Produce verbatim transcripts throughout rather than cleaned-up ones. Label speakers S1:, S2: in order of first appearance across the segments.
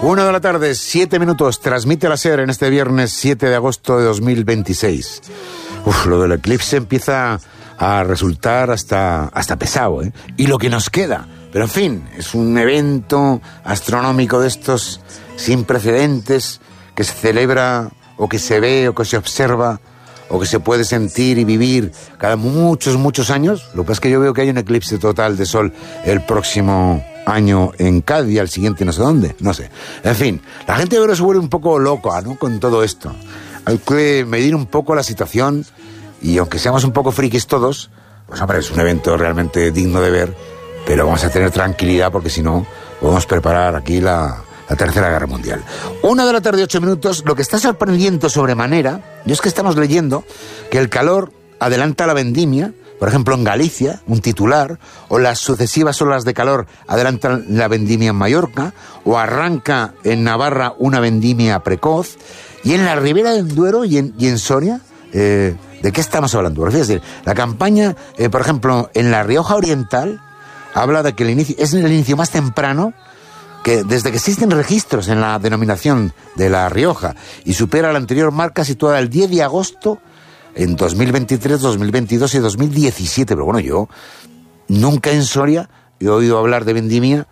S1: Una de la tarde, siete minutos, transmite la SER en este viernes siete de agosto de dos mil veintiséis. Uf, lo del eclipse empieza a resultar hasta, hasta pesado, ¿eh? Y lo que nos queda. Pero en fin, es un evento astronómico de estos sin precedentes que se celebra o que se ve o que se observa o que se puede sentir y vivir cada muchos, muchos años. Lo que pasa es que yo veo que hay un eclipse total de sol el próximo año en Cádiz, al siguiente no sé dónde, no sé. En fin, la gente ahora se vuelve un poco loca, ¿no?, con todo esto. Hay que medir un poco la situación y aunque seamos un poco frikis todos, pues hombre, es un evento realmente digno de ver, pero vamos a tener tranquilidad porque si no, podemos preparar aquí la, la Tercera Guerra Mundial. Una de la tarde, ocho minutos. Lo que está sorprendiendo sobremanera, y es que estamos leyendo que el calor adelanta la vendimia, por ejemplo en Galicia, un titular, o las sucesivas olas de calor adelantan la vendimia en Mallorca, o arranca en Navarra una vendimia precoz, y en la Ribera del Duero y en, y en Soria, eh, ¿de qué estamos hablando? Es decir, la campaña, eh, por ejemplo, en la Rioja Oriental, habla de que el inicio, es el inicio más temprano que desde que existen registros en la denominación de La Rioja y supera la anterior marca situada el diez de agosto en dos mil veintitrés, dos mil veintidós y dos mil diecisiete. Pero bueno, yo nunca en Soria he oído hablar de vendimia,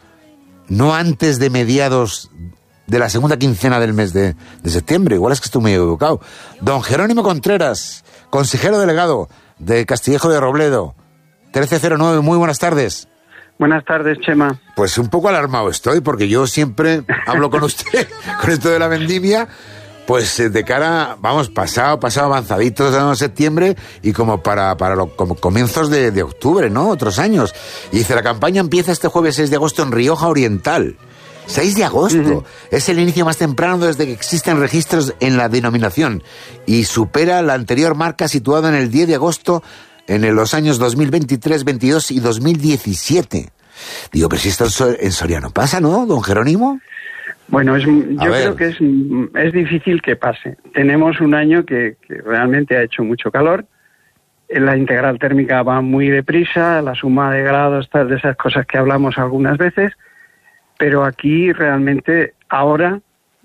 S1: no antes de mediados de la segunda quincena del mes de, de septiembre. Igual es que estoy muy equivocado. Don Jerónimo Contreras, consejero delegado de Castillejo de Robledo, trece cero nueve, muy buenas tardes.
S2: Buenas tardes, Chema.
S1: Pues un poco alarmado estoy, porque yo siempre hablo con usted con esto de la vendimia, pues de cara, vamos, pasado, pasado avanzaditos de septiembre y como para, para los como comienzos de, de octubre, ¿no? Otros años. Y dice, la campaña empieza este jueves seis de agosto en Rioja Oriental. seis de agosto. Uh-huh. Es el inicio más temprano desde que existen registros en la denominación y supera la anterior marca situada en el diez de agosto en los años dos mil veintitrés, veintidós y dos mil diecisiete. Digo, pero si esto en Soria no pasa, ¿no, don Jerónimo?
S2: Bueno, es, yo creo que es, es difícil que pase. Tenemos un año que, que realmente ha hecho mucho calor. La integral térmica va muy deprisa, la suma de grados, tal, de esas cosas que hablamos algunas veces. Pero aquí realmente ahora,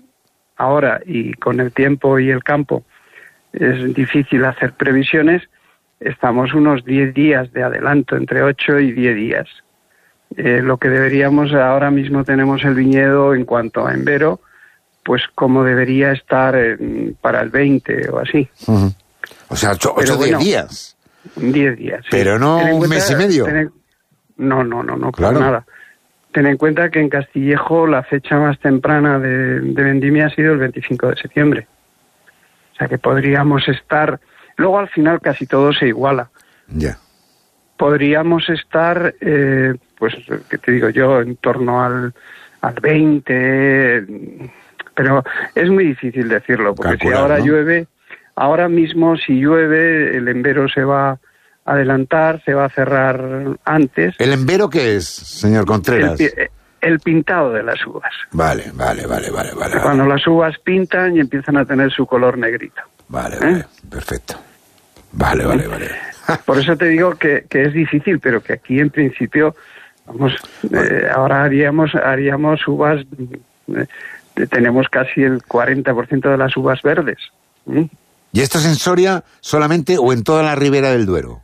S2: ahora y con el tiempo y el campo, es difícil hacer previsiones. Estamos unos diez días de adelanto, entre ocho y diez días. Eh, lo que deberíamos, ahora mismo tenemos el viñedo en cuanto a envero, pues como debería estar en, para el veinte o así.
S1: Uh-huh. O sea, ocho o diez bueno, días.
S2: diez días, sí.
S1: Pero no un cuenta, mes y medio.
S2: Ten, no, no, no, no,
S1: claro.
S2: Para nada. Ten en cuenta que en Castillejo la fecha más temprana de, de vendimia ha sido el veinticinco de septiembre. O sea que podríamos estar... Luego al final casi todo se iguala.
S1: Ya. Yeah.
S2: Podríamos estar, eh, pues, ¿qué te digo yo?, en torno al, al veinte, pero es muy difícil decirlo, porque Calcular, si ahora ¿no? llueve, ahora mismo si llueve, el envero se va a adelantar, se va a cerrar antes.
S1: ¿El envero qué es, señor Contreras?
S2: El, el pintado de las uvas.
S1: Vale, vale, vale, vale, vale.
S2: Cuando
S1: vale.
S2: las uvas pintan y empiezan a tener su color negrito.
S1: Vale, ¿Eh? vale, perfecto. Vale, vale, vale.
S2: Por eso te digo que, que es difícil, pero que aquí en principio, vamos, eh, ahora haríamos haríamos uvas, eh, tenemos casi el cuarenta por ciento de las uvas verdes. ¿Mm?
S1: ¿Y esto es en Soria solamente o en toda la Ribera del Duero?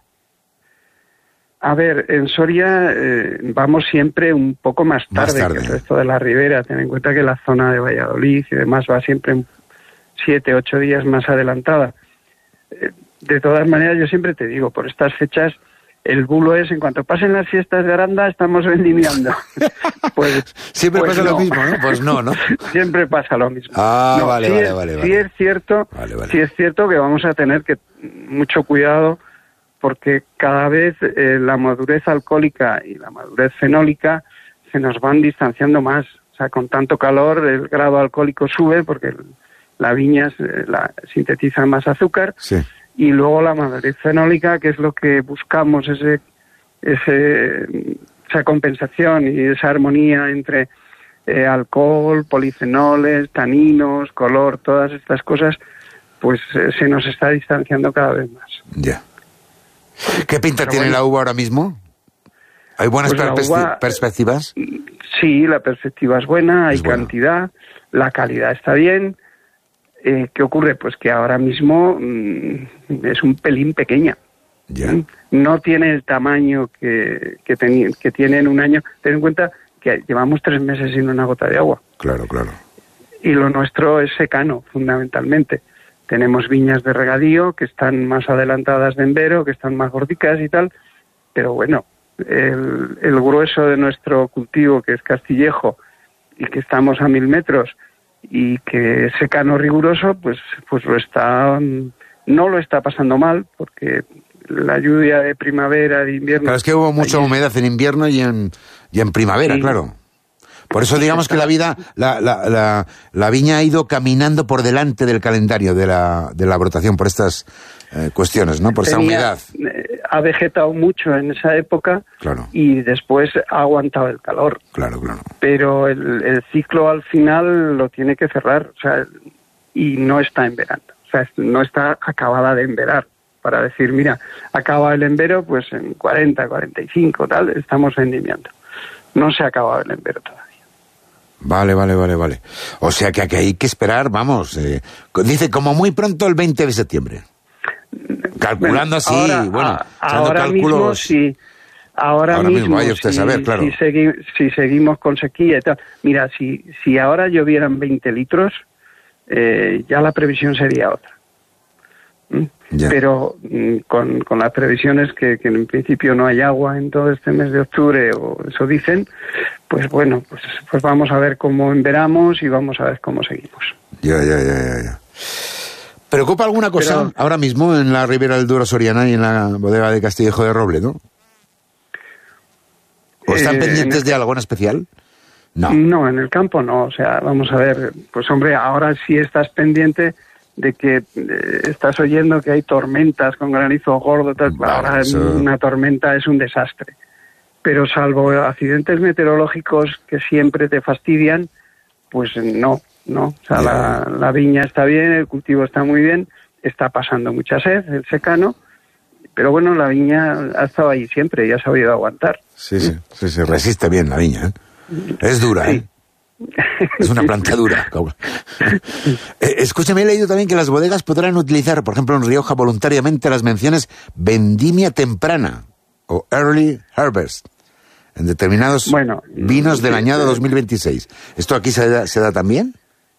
S2: A ver, en Soria eh, vamos siempre un poco más tarde, más tarde que el resto de la Ribera. Ten en cuenta que la zona de Valladolid y demás va siempre siete, ocho días más adelantada. Eh, De todas maneras, yo siempre te digo, por estas fechas, el bulo es, en cuanto pasen las fiestas de Aranda, estamos vendimiando. Pues,
S1: siempre
S2: pues
S1: pasa
S2: no.
S1: lo mismo, ¿no? Pues no, ¿no?
S2: Siempre pasa lo mismo.
S1: Ah,
S2: no,
S1: vale,
S2: sí
S1: vale,
S2: es,
S1: vale,
S2: sí
S1: vale.
S2: es cierto,
S1: vale, vale.
S2: sí es cierto que vamos a tener que mucho cuidado, porque cada vez eh, la madurez alcohólica y la madurez fenólica se nos van distanciando más. O sea, con tanto calor, el grado alcohólico sube, porque el, la viña eh, la, sintetiza más azúcar.
S1: Sí.
S2: Y luego la madurez fenólica, que es lo que buscamos, ese, ese, esa compensación y esa armonía entre eh, alcohol, polifenoles, taninos, color, todas estas cosas, pues eh, se nos está distanciando cada vez más.
S1: Ya. ¿Qué pinta
S2: Pero
S1: tiene
S2: bueno,
S1: la uva ahora mismo? ¿Hay buenas
S2: pues
S1: perspecti-
S2: uva,
S1: perspectivas?
S2: Sí, la perspectiva es buena, hay
S1: es bueno.
S2: cantidad, la calidad está bien. Eh, ¿Qué ocurre? Pues que ahora mismo mmm, es un pelín pequeña.
S1: Ya.
S2: No tiene el tamaño que, que, teni- que tiene en un año. Ten en cuenta que llevamos tres meses sin una gota de agua.
S1: Claro, claro.
S2: Y lo nuestro es secano, fundamentalmente. Tenemos viñas de regadío que están más adelantadas de envero, que están más gordicas y tal, pero bueno, el, el grueso de nuestro cultivo, que es castillejo, y que estamos a mil metros, y que es secano riguroso, pues, pues lo está, no lo está pasando mal, porque la lluvia de primavera, de invierno...
S1: Claro, es que hubo mucha
S2: allí...
S1: humedad en invierno y en, y en primavera, sí. Claro. Por eso digamos que la vida, la, la, la, la viña ha ido caminando por delante del calendario de la, de la brotación por estas eh, cuestiones, ¿no? Por
S2: Tenía,
S1: esa humedad.
S2: Eh, ha vegetado mucho en esa época,
S1: claro.
S2: Y después ha aguantado el calor.
S1: Claro, claro.
S2: Pero el, el ciclo al final lo tiene que cerrar, o sea, y no está enverando, o sea, no está acabada de enverar. Para decir, mira, acaba el envero, pues en cuarenta, cuarenta y cinco, tal, estamos vendimiando. No se ha acabado el envero todavía.
S1: Vale, vale, vale, vale. O sea que aquí hay que esperar, vamos, eh, dice como muy pronto el veinte de septiembre. Calculando bueno, así,
S2: ahora,
S1: bueno,
S2: a, ahora cálculos... mismo sí, ahora,
S1: ahora
S2: mismo,
S1: mismo vaya usted
S2: si,
S1: a saber, claro.
S2: Si, segui, si seguimos con sequía y tal, mira, si, si ahora llovieran veinte litros, eh, ya la previsión sería otra. ¿Mm? Ya. Pero mm, con, con las previsiones que, que en principio no hay agua en todo este mes de octubre, o eso dicen, pues bueno, pues, pues vamos a ver cómo enveramos y vamos a ver cómo seguimos.
S1: Ya, ya, ya, ya, ya. ¿Preocupa alguna cosa Pero, ahora mismo en la Ribera del Duero Soriana y en la bodega de Castillejo de Robledo? ¿O están eh, pendientes el... de algo en especial? No.
S2: No, en el campo no. O sea, vamos a ver, pues hombre, ahora sí estás pendiente de que eh, estás oyendo que hay tormentas con granizo gordo, tal. Vale, ahora eso... una tormenta es un desastre. Pero salvo accidentes meteorológicos que siempre te fastidian, pues no, no. O sea, la, la viña está bien, el cultivo está muy bien, está pasando mucha sed, el secano, pero bueno, la viña ha estado ahí siempre y ha sabido aguantar.
S1: Sí, sí, sí, sí, resiste bien la viña, ¿eh? Es dura, ¿eh? Sí. Es una planta dura. eh, escúchame, he leído también que las bodegas podrán utilizar, por ejemplo, en Rioja, voluntariamente las menciones vendimia temprana o early harvest en determinados bueno, vinos del añado dos mil veintiséis. ¿Esto aquí se da, se da también?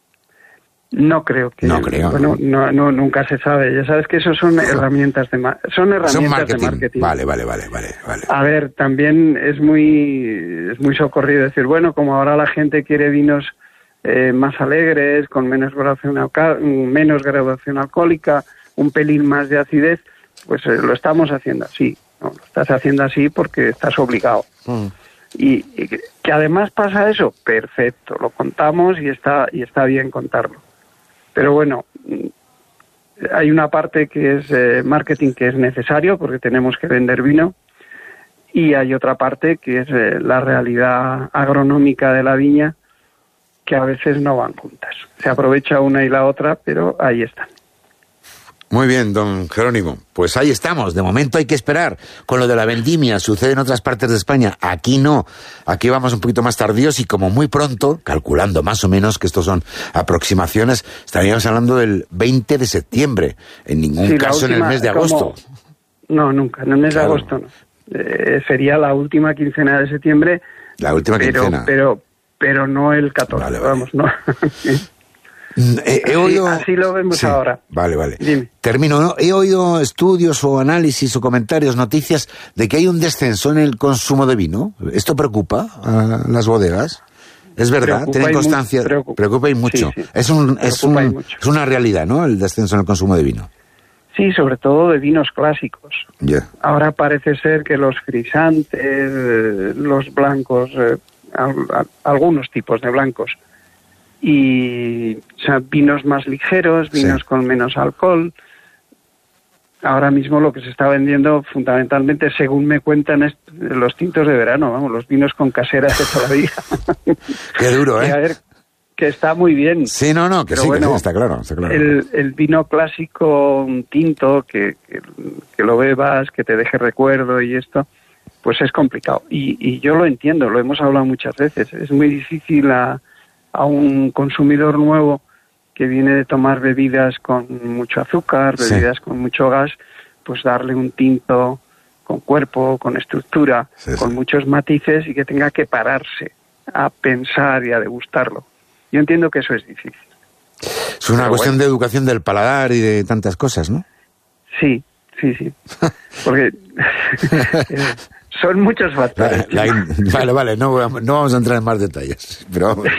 S2: No creo que...
S1: No creo.
S2: Bueno, no, no, nunca se sabe. Ya sabes que eso son herramientas de, ma- son herramientas son marketing. de marketing.
S1: Vale, vale, vale, vale, vale.
S2: A ver, también es muy, es muy socorrido decir, bueno, como ahora la gente quiere vinos eh, más alegres, con menos graduación, alca- menos graduación alcohólica, un pelín más de acidez, pues eh, lo estamos haciendo así. No, lo estás haciendo así porque estás obligado. Mm. Y, y que además pasa eso, perfecto, lo contamos y está, y está bien contarlo. Pero bueno, hay una parte que es eh, marketing que es necesario porque tenemos que vender vino y hay otra parte que es eh, la realidad agronómica de la viña que a veces no van juntas. Se aprovecha una y la otra, pero ahí están.
S1: Muy bien, don Jerónimo. Pues ahí estamos. De momento hay que esperar. Con lo de la vendimia sucede en otras partes de España. Aquí no. Aquí vamos un poquito más tardíos y como muy pronto, calculando más o menos que estos son aproximaciones, estaríamos hablando del veinte de septiembre. En ningún sí, caso última, en el mes de agosto.
S2: Como... No, nunca. En el mes claro. de agosto no. Eh, sería la última quincena de septiembre.
S1: La última
S2: pero,
S1: quincena.
S2: Pero, pero no el catorce. Vale, vale. Vamos, no.
S1: He, he oído...
S2: así, así lo vemos sí, ahora.
S1: Vale, vale.
S2: Dime.
S1: Termino. ¿no? He oído estudios o análisis o comentarios, noticias de que hay un descenso en el consumo de vino. ¿Esto preocupa a las bodegas? ¿Es verdad?
S2: Preocupa
S1: ¿Tienen constancia?
S2: Mu- preocupa.
S1: preocupa y mucho.
S2: Sí, sí.
S1: Es, un, es, un, es una realidad, ¿no? El descenso en el consumo de vino.
S2: Sí, sobre todo de vinos clásicos.
S1: Yeah.
S2: Ahora parece ser que los frisantes, los blancos, eh, algunos tipos de blancos, y o sea, vinos más ligeros, vinos sí. con menos alcohol. Ahora mismo lo que se está vendiendo fundamentalmente, según me cuentan, es los tintos de verano, vamos, los vinos con caseras de toda la vida.
S1: Qué duro, ¿eh?
S2: Que, a ver, que está muy bien.
S1: Sí, no, no, que
S2: pero
S1: sí,
S2: bueno,
S1: que sí, está claro, está claro.
S2: El, el vino clásico, un tinto, que, que, que lo bebas, que te deje recuerdo y esto, pues es complicado. Y, y yo lo entiendo, lo hemos hablado muchas veces. Es muy difícil a, a un consumidor nuevo que viene de tomar bebidas con mucho azúcar, bebidas sí. con mucho gas, pues darle un tinto con cuerpo, con estructura, sí, con sí. muchos matices y que tenga que pararse a pensar y a degustarlo. Yo entiendo que eso es difícil.
S1: Es una
S2: Pero
S1: cuestión
S2: bueno.
S1: de educación del paladar y de tantas cosas, ¿no?
S2: Sí, sí, sí. Porque son muchos factores.
S1: La, la, vale, vale, no, no vamos a entrar en más detalles. Pero vamos.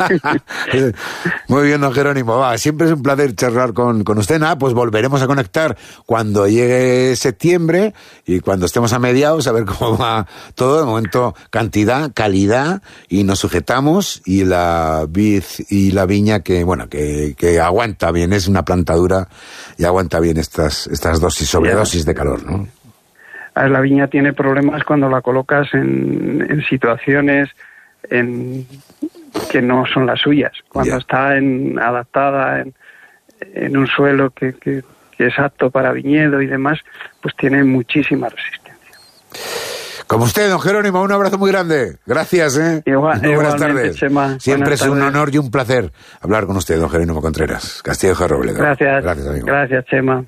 S1: Muy bien, don Jerónimo. Va, siempre es un placer charlar con, con usted. Nada, pues volveremos a conectar cuando llegue septiembre y cuando estemos a mediados a ver cómo va todo. De momento, cantidad, calidad, y nos sujetamos, y la vid y la viña que, bueno, que, que aguanta bien, es una plantadura y aguanta bien estas, estas dosis, sobredosis de calor, ¿no?
S2: La viña tiene problemas cuando la colocas en, en situaciones en, que no son las suyas. Cuando yeah. está en, adaptada en, en un suelo que, que, que es apto para viñedo y demás, pues tiene muchísima resistencia.
S1: Como usted, don Jerónimo, un abrazo muy grande. Gracias, ¿eh?
S2: Igual,
S1: buenas tardes.
S2: Chema,
S1: Siempre
S2: buenas
S1: es un
S2: tardes.
S1: honor y un placer hablar con usted, don Jerónimo Contreras, Castillejo de Robledo.
S2: Gracias.
S1: Gracias, amigo.
S2: Gracias, Chema.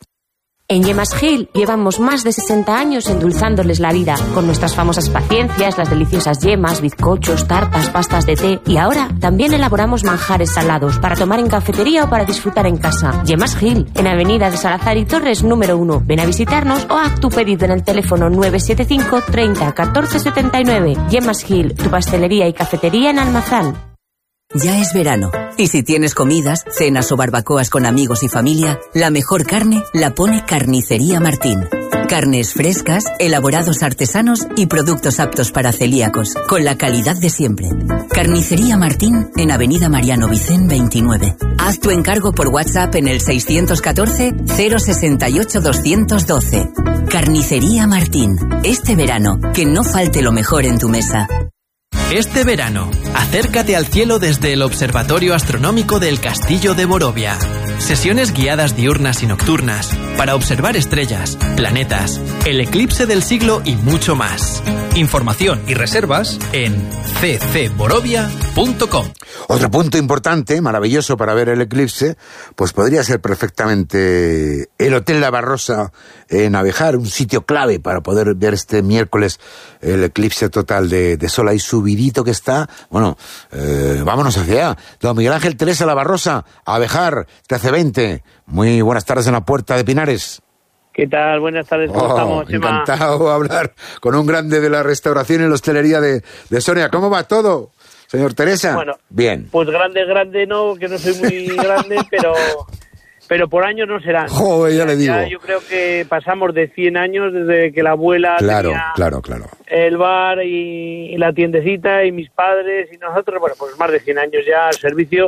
S3: En Yemas Gil llevamos más de sesenta años endulzándoles la vida con nuestras famosas paciencias, las deliciosas yemas, bizcochos, tartas, pastas de té, y ahora también elaboramos manjares salados para tomar en cafetería o para disfrutar en casa. Yemas Gil, en Avenida de Salazar y Torres número uno. Ven a visitarnos o haz tu pedido en el teléfono nueve siete cinco treinta catorce setenta y nueve. Yemas Gil, tu pastelería y cafetería en Almazán.
S4: Ya es verano, y si tienes comidas, cenas o barbacoas con amigos y familia, la mejor carne la pone Carnicería Martín. Carnes frescas, elaborados artesanos y productos aptos para celíacos, con la calidad de siempre. Carnicería Martín, en Avenida Mariano Vicén veintinueve. Haz tu encargo por WhatsApp en el seiscientos catorce cero sesenta y ocho doscientos doce. Carnicería Martín. Este verano, que no falte lo mejor en tu mesa.
S5: Este verano, acércate al cielo desde el Observatorio Astronómico del Castillo de Borovia. Sesiones guiadas diurnas y nocturnas para observar estrellas, planetas, el eclipse del siglo y mucho más. Información y reservas en c c borovia punto com.
S1: Otro punto importante, maravilloso para ver el eclipse, pues podría ser perfectamente el Hotel La Barrosa en Abejar, un sitio clave para poder ver este miércoles el eclipse total de, de sol ahí subidito que está. Bueno, eh, vámonos hacia allá. Don Miguel Ángel Teresa La Barrosa, Abejar, T C veinte. Muy buenas tardes en la Puerta de Pinares.
S6: ¿Qué tal? Buenas tardes, ¿cómo
S1: oh,
S6: estamos, Chema?
S1: Encantado de hablar con un grande de la restauración y la hostelería de, de Soria. ¿Cómo va todo, señor Teresa?
S6: Bueno,
S1: bien.
S6: Pues grande, grande no, que no soy muy grande, pero pero por años no serán.
S1: Joder, ya le digo.
S6: Ya yo creo que pasamos de cien años desde que la abuela
S1: claro,
S6: tenía
S1: claro, claro.
S6: el bar y, y la tiendecita y mis padres y nosotros, bueno, pues más de cien años ya al servicio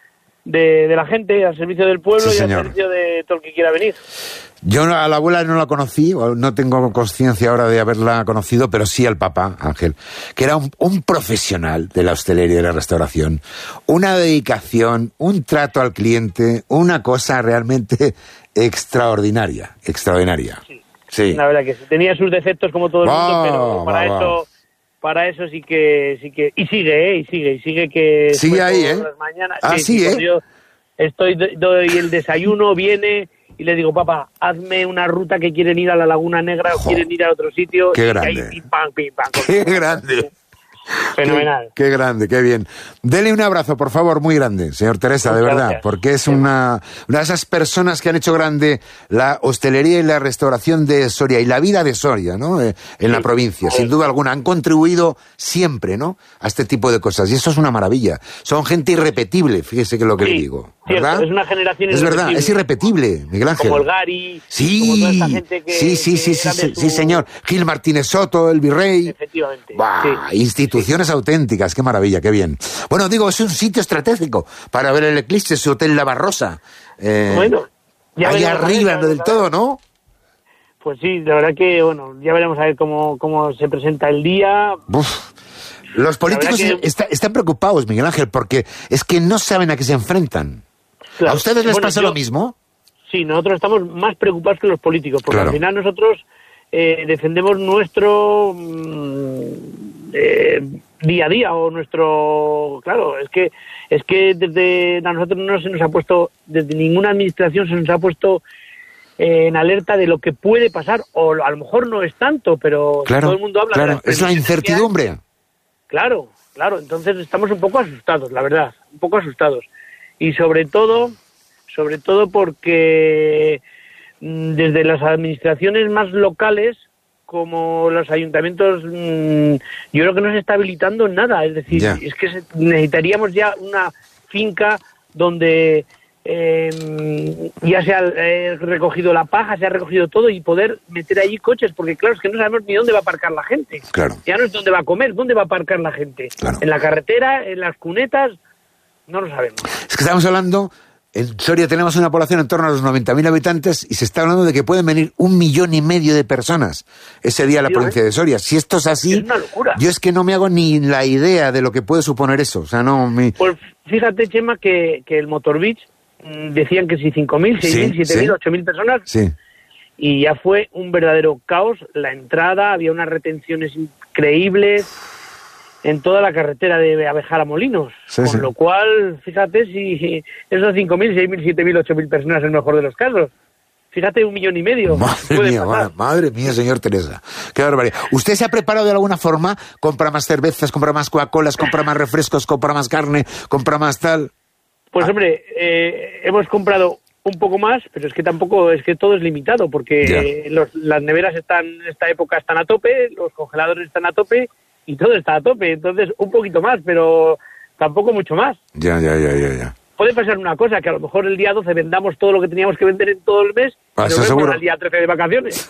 S6: de, de la gente, al servicio del pueblo
S1: sí,
S6: y
S1: señor.
S6: al servicio de todo el que quiera venir.
S1: Yo a la abuela no la conocí, no tengo conciencia ahora de haberla conocido, pero sí al papá, Ángel, que era un, un profesional de la hostelería y de la restauración, una dedicación, un trato al cliente, una cosa realmente extraordinaria, extraordinaria.
S6: Sí,
S1: sí.
S6: La verdad que sí. Tenía sus defectos como todo el
S1: wow,
S6: mundo, pero para
S1: wow,
S6: eso...
S1: Wow.
S6: Para eso sí que, sí que, y sigue, ¿eh? Y sigue, y sigue que...
S1: Sigue ahí, ¿eh?
S6: Las mañanas,
S1: ah,
S6: sí,
S1: sí, ¿eh?
S6: Yo estoy, doy el desayuno, viene y le digo, papá, hazme una ruta que quieren ir a la Laguna Negra o quieren ir a otro sitio.
S1: Qué
S6: y
S1: grande.
S6: ahí, pim, pam, pim, pam,
S1: Qué grande.
S6: Fenomenal.
S1: Qué, qué grande, qué bien. Dele un abrazo, por favor, muy grande, señor Teresa,
S6: Muchas
S1: de verdad,
S6: gracias.
S1: porque es una, una de esas personas que han hecho grande la hostelería y la restauración de Soria y la vida de Soria, ¿no? Eh, en la provincia, sin duda alguna. Han contribuido siempre, ¿no? A este tipo de cosas. Y eso es una maravilla. Son gente irrepetible, fíjese que es lo que
S6: Sí,
S1: le digo.
S6: cierto,
S1: ¿Verdad?
S6: es una generación
S1: Es verdad,
S6: irrepetible.
S1: es irrepetible, Miguel Ángel.
S6: Como el Gari,
S1: Sí,
S6: como toda esta gente que...
S1: sí, sí,
S6: que
S1: sí, sí,
S6: era de
S1: sí,
S6: su-
S1: sí, señor. Gil Martínez Soto, el virrey.
S6: Efectivamente.
S1: Bah,
S6: sí.
S1: instituciones auténticas, qué maravilla, qué bien. Bueno, digo, es un sitio estratégico para ver el eclipse, su Hotel La Barrosa. Eh,
S6: Bueno, ya
S1: ahí
S6: veremos a ver,
S1: arriba,
S6: ya
S1: no del
S6: veremos a ver.
S1: todo, ¿no?
S6: Pues sí, la verdad que, bueno, ya veremos a ver cómo, cómo se presenta el día.
S1: Uf. Los políticos
S6: verdad que-
S1: está- están preocupados, Miguel Ángel, porque es que no saben a qué se enfrentan.
S6: Claro.
S1: ¿A ustedes les
S6: Bueno,
S1: pasa
S6: yo-
S1: lo mismo?
S6: Sí, nosotros estamos más preocupados que los políticos, porque
S1: Claro.
S6: al final nosotros eh, defendemos nuestro eh, día a día o nuestro... Claro, es que es que desde a nosotros no se nos ha puesto, desde ninguna administración se nos ha puesto eh, en alerta de lo que puede pasar, o a lo mejor no es tanto, pero
S1: claro,
S6: todo el mundo habla
S1: claro,
S6: de las
S1: es la incertidumbre.
S6: Claro, claro, entonces estamos un poco asustados, la verdad, un poco asustados. Y sobre todo, sobre todo porque mmm, desde las administraciones más locales, como los ayuntamientos, mmm, yo creo que no se está habilitando nada. Es decir, yeah. es que se, necesitaríamos ya una finca donde eh, ya se ha eh, recogido la paja, se ha recogido todo y poder meter allí coches, porque claro, es que no sabemos ni dónde va a aparcar la gente.
S1: Claro.
S6: Ya no es dónde va a comer, dónde va a aparcar la gente.
S1: Claro.
S6: En la carretera, en las cunetas, no lo sabemos.
S1: Es que estamos hablando, en Soria tenemos una población en torno a los noventa mil habitantes y se está hablando de que pueden venir un millón y medio de personas ese día a la
S6: ¿Sí,
S1: provincia
S6: eh?
S1: de Soria. Si esto es así,
S6: es una locura.
S1: Yo es que no me hago ni la idea de lo que puede suponer eso. O sea, no me...
S6: Pues fíjate, Chema, que, que el Motor Beach mmm, decían que si cinco mil, seis mil, siete mil, ocho mil personas.
S1: Sí.
S6: Y ya fue un verdadero caos. La entrada, había unas retenciones increíbles en toda la carretera de Abejar a Molinos, sí, con sí. lo cual, fíjate si esos cinco mil, seis mil, siete mil, ocho mil personas en el mejor de los casos. Fíjate, un millón y medio.
S1: Madre mía, madre, madre mía, señor Teresa. Qué barbaridad. ¿Usted se ha preparado de alguna forma? ¿Compra más cervezas, compra más Coca-Colas, compra más refrescos, compra más carne, compra más tal?
S6: Pues
S1: ah.
S6: hombre, eh, hemos comprado un poco más, pero es que tampoco, es que todo es limitado, porque los, las neveras están, en esta época están a tope, los congeladores están a tope, y todo está a tope, entonces un poquito más, pero tampoco mucho más.
S1: Ya, ya, ya, ya, ya.
S6: Puede pasar una cosa, que a lo mejor el día doce vendamos todo lo que teníamos que vender en todo el mes,
S1: ah,
S6: y nos vemos al día trece de vacaciones.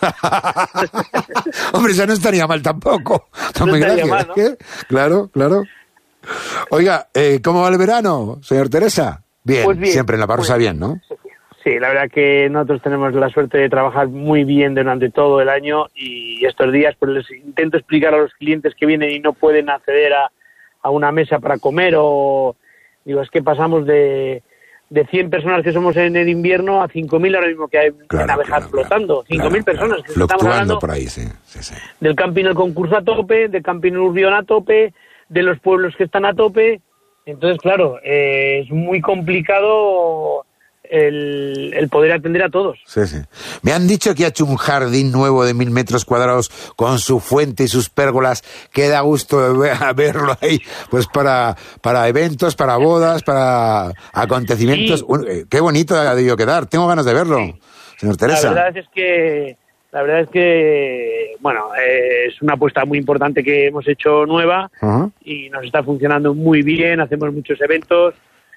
S1: Hombre, eso no estaría mal tampoco. No,
S6: no
S1: me
S6: estaría
S1: gracias.
S6: mal, ¿no?
S1: ¿Eh? Claro, claro. Oiga, eh, ¿cómo va el verano, señor Teresa? Bien,
S6: pues bien
S1: siempre en la Parrosa,
S6: pues,
S1: bien, ¿no?
S6: Sí, la verdad que nosotros tenemos la suerte de trabajar muy bien durante todo el año y estos días pues les intento explicar a los clientes que vienen y no pueden acceder a, a una mesa para comer o... Digo, es que pasamos de, de cien personas que somos en el invierno a cinco mil ahora mismo que hay
S1: claro,
S6: en Abejar
S1: claro,
S6: flotando.
S1: Claro,
S6: cinco mil
S1: claro,
S6: personas.
S1: claro.
S6: Que
S1: Fluctuando
S6: estamos hablando
S1: por ahí, sí, sí, sí.
S6: Del camping El Concurso a tope, del camping Urbión a tope, de los pueblos que están a tope. Entonces, claro, eh, es muy complicado el, el poder atender a todos.
S1: Sí, sí. Me han dicho que ha hecho un jardín nuevo de mil metros cuadrados con su fuente y sus pérgolas, que da gusto verlo ahí, pues para, para eventos, para bodas, para acontecimientos.
S6: Sí.
S1: Un, eh, qué bonito ha debido quedar, tengo ganas de verlo, sí. Señor Teresa.
S6: La verdad es que, la verdad es que, bueno, eh, es una apuesta muy importante que hemos hecho nueva uh-huh. y nos está funcionando muy bien, hacemos muchos eventos.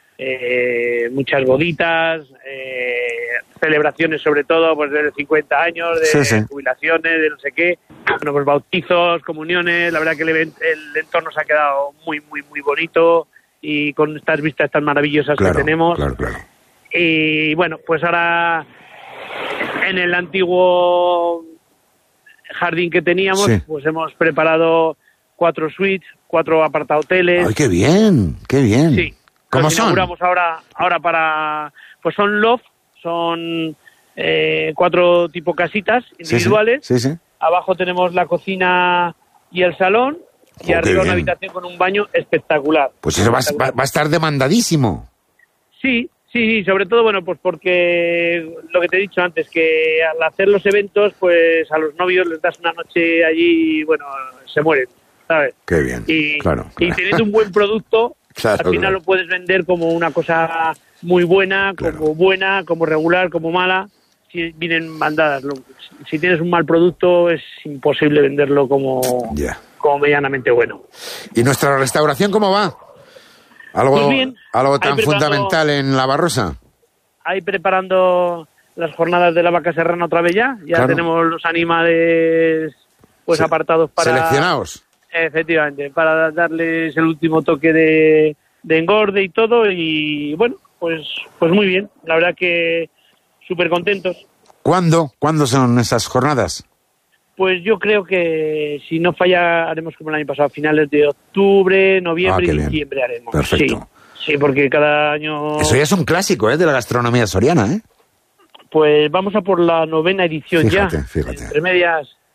S6: Eh, muchas boditas, eh, celebraciones sobre todo pues de cincuenta años, de
S1: sí, sí.
S6: jubilaciones, de no sé qué, bueno, pues bautizos, comuniones, la verdad que el, event, el entorno se ha quedado muy, muy, muy bonito y con estas vistas tan maravillosas
S1: claro,
S6: que tenemos.
S1: Claro, claro.
S6: Y bueno, pues ahora en el antiguo jardín que teníamos, sí. pues hemos preparado cuatro suites, cuatro apartahoteles.
S1: ¡Ay, qué bien! ¡Qué bien!
S6: Sí.
S1: ¿Cómo
S6: Los
S1: son?
S6: inauguramos ahora, ahora para... Pues son loft, son eh, cuatro tipo casitas individuales.
S1: Sí, sí, sí, sí.
S6: Abajo tenemos la cocina y el salón. Y
S1: oh,
S6: arriba una habitación con un baño espectacular.
S1: Pues eso va, va, va a estar demandadísimo.
S6: Sí, sí, sí, sobre todo, bueno, pues porque lo que te he dicho antes, que al hacer los eventos, pues a los novios les das una noche allí y, bueno, se mueren, ¿sabes?
S1: Qué bien,
S6: y,
S1: claro, claro.
S6: Y teniendo un buen producto...
S1: Claro,
S6: al final
S1: claro.
S6: lo puedes vender como una cosa muy buena,
S1: claro.
S6: como buena, como regular, como mala. Si vienen bandadas. Si tienes un mal producto es imposible venderlo como,
S1: yeah.
S6: como medianamente bueno.
S1: ¿Y nuestra restauración cómo va? ¿Algo,
S6: pues bien,
S1: algo tan fundamental en La Barrosa?
S6: Ahí preparando las jornadas de la vaca serrana otra vez ya. Ya
S1: claro.
S6: tenemos los animales pues
S1: Se-
S6: apartados para...
S1: Seleccionados.
S6: Efectivamente, para darles el último toque de, de engorde y todo, y bueno, pues pues muy bien, la verdad que súper contentos.
S1: ¿Cuándo? ¿Cuándo son esas jornadas?
S6: Pues yo creo que si no falla haremos como el año pasado, finales de octubre, noviembre
S1: Ah, qué
S6: y
S1: bien.
S6: diciembre haremos.
S1: Perfecto.
S6: Sí, sí, porque cada año...
S1: Eso ya es un clásico, ¿eh? De la gastronomía soriana, ¿eh?
S6: Pues vamos a por la novena edición
S1: Fíjate,
S6: ya.
S1: fíjate.
S6: Entre medias...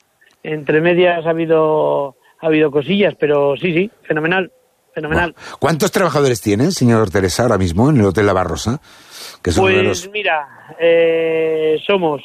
S6: entre medias ha habido ha habido cosillas, pero sí, sí, fenomenal, fenomenal.
S1: Wow. ¿Cuántos trabajadores tienen, señor Teresa, ahora mismo en el Hotel La Barrosa? Que son
S6: pues
S1: los...
S6: mira, eh, somos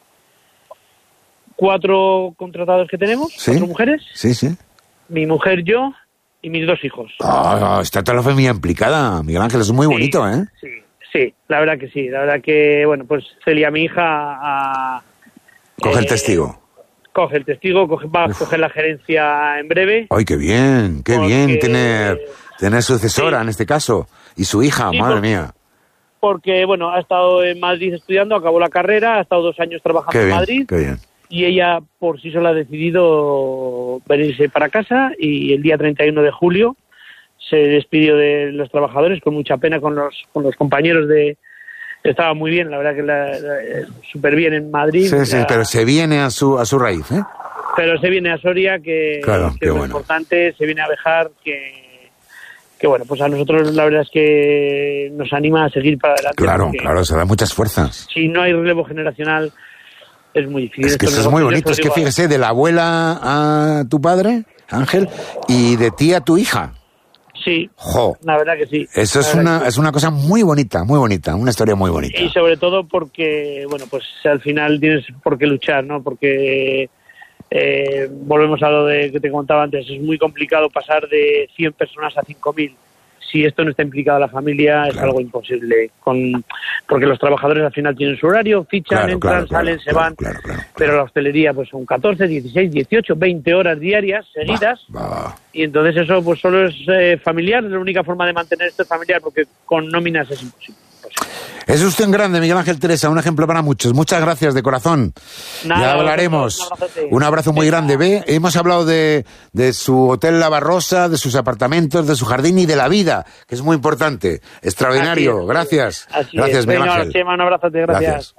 S6: cuatro contratados que tenemos,
S1: ¿Sí?
S6: cuatro mujeres,
S1: sí, sí.
S6: mi mujer, yo y mis dos hijos.
S1: Ah, está toda la familia implicada, Miguel Ángel, es muy
S6: sí,
S1: bonito, ¿eh?
S6: Sí, sí, la verdad que sí, la verdad que, bueno, pues Celia, mi hija, a,
S1: coge
S6: eh,
S1: el testigo.
S6: Coge el testigo, coge, va Uf. a coger la gerencia en breve.
S1: ¡Ay, qué bien, qué
S6: porque...
S1: bien tener, tener sucesora sí. en este caso! Y su hija, sí, madre
S6: porque,
S1: mía.
S6: Porque, bueno, ha estado en Madrid estudiando, acabó la carrera, ha estado dos años trabajando
S1: qué bien,
S6: en Madrid.
S1: Qué bien.
S6: Y ella por sí sola ha decidido venirse para casa y el día treinta y uno de julio se despidió de los trabajadores con mucha pena con los con los compañeros de... Estaba muy bien, la verdad que la, la, súper bien en Madrid.
S1: Sí, sí,
S6: la,
S1: pero se viene a su a su raíz, ¿eh?
S6: Pero se viene a Soria, que,
S1: claro,
S6: que es
S1: bueno.
S6: importante, se viene a Béjar, que, que bueno, pues a nosotros la verdad es que nos anima a seguir para adelante.
S1: Claro, claro, se da muchas fuerzas.
S6: Si no hay relevo generacional, es muy difícil.
S1: Es que eso es muy bonito, es que fíjese, de la abuela a tu padre, Ángel, y de ti a tu hija.
S6: Sí,
S1: jo,
S6: la verdad que sí.
S1: Eso es una, sí. es una cosa muy bonita, muy bonita, una historia muy bonita.
S6: Y sobre todo porque, bueno, pues al final tienes por qué luchar, ¿no? Porque eh, volvemos a lo de que te contaba antes, es muy complicado pasar de cien personas a cinco mil. Si esto no está implicado la familia, claro. es algo imposible. Con, porque los trabajadores al final tienen su horario, fichan, claro, entran, claro, salen, claro, se van.
S1: Claro, claro, claro,
S6: pero la hostelería pues son catorce, dieciséis, dieciocho, veinte horas diarias seguidas.
S1: Va, va.
S6: Y entonces eso pues solo es eh, familiar, es la única forma de mantener esto familiar, porque con nóminas es imposible.
S1: Es usted un grande, Miguel Ángel Teresa, un ejemplo para muchos. Muchas gracias de corazón.
S6: Nada,
S1: ya hablaremos.
S6: Un,
S1: un abrazo muy grande. Ve, hemos hablado de, de su Hotel La Barrosa, de sus apartamentos, de su jardín y de la vida, que es muy importante. Extraordinario.
S6: Así
S1: gracias.
S6: Así
S1: gracias,
S6: es.
S1: Miguel
S6: Venga,
S1: Ángel.
S6: Chema, un abrazo, gracias.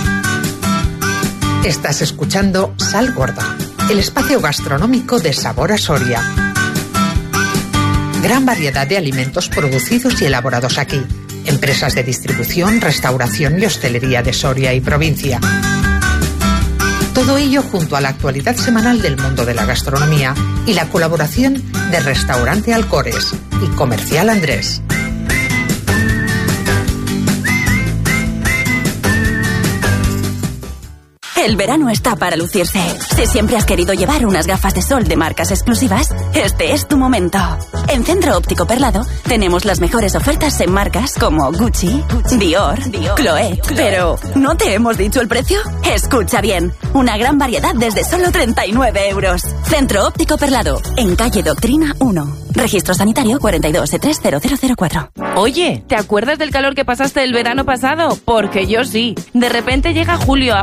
S7: gracias. Estás escuchando Sal Gorda, el espacio gastronómico de Sabor a Soria. Gran variedad de alimentos producidos y elaborados aquí. Empresas de distribución, restauración y hostelería de Soria y provincia. Todo ello junto a la actualidad semanal del mundo de la gastronomía y la colaboración de Restaurante Alcores y Comercial Andrés.
S8: El verano está para lucirse. Si siempre has querido llevar unas gafas de sol de marcas exclusivas, este es tu momento. En Centro Óptico Perlado tenemos las mejores ofertas en marcas como Gucci, Dior, Chloé. Pero, ¿no te hemos dicho el precio? Escucha bien, una gran variedad desde solo treinta y nueve euros. Centro Óptico Perlado, en calle Doctrina uno. Registro sanitario cuarenta y dos E tres cero cero cero cuatro.
S3: Oye, ¿te acuerdas del calor que pasaste el verano pasado? Porque yo sí. De repente llega julio,